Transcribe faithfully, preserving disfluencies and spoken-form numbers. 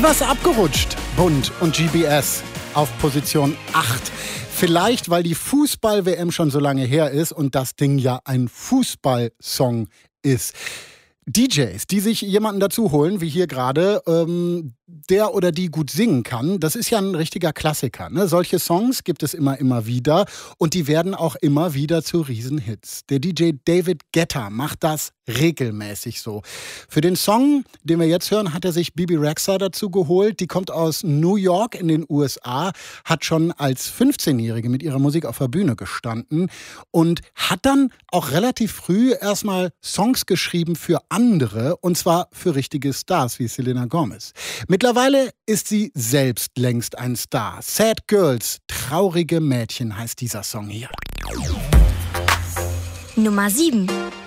Etwas abgerutscht, Bund und G B S auf Position acht. Vielleicht, weil die Fußball-W M schon so lange her ist und das Ding ja ein Fußballsong ist. D Js, die sich jemanden dazu holen, wie hier gerade, ähm, der oder die gut singen kann, das ist ja ein richtiger Klassiker. Ne? Solche Songs gibt es immer, immer wieder und die werden auch immer wieder zu Riesenhits. Der D J David Guetta macht das regelmäßig so. Für den Song, den wir jetzt hören, hat er sich Bebe Rexha dazu geholt. Die kommt aus New York in den U S A, hat schon als fünfzehnjährige mit ihrer Musik auf der Bühne gestanden und hat dann auch relativ früh erstmal Songs geschrieben für andere, und zwar für richtige Stars wie Selena Gomez. Mittlerweile ist sie selbst längst ein Star. Sad Girls, traurige Mädchen heißt dieser Song hier. Nummer sieben.